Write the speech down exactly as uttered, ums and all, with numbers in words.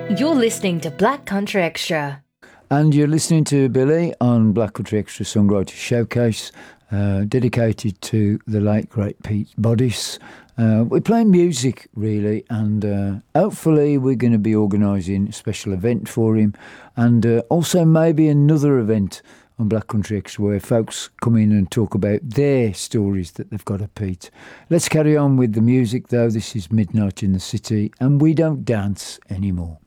You're listening to Black Country Extra. And you're listening to Billy on Black Country Extra Songwriter Showcase, uh, dedicated to the late great Pete Bodice. Uh, we're playing music, really, and uh, hopefully we're going to be organising a special event for him, and uh, also maybe another event on Black Country Extra where folks come in and talk about their stories that they've got of Pete. Let's carry on with the music, though. This is Midnight in the City, and we don't dance anymore.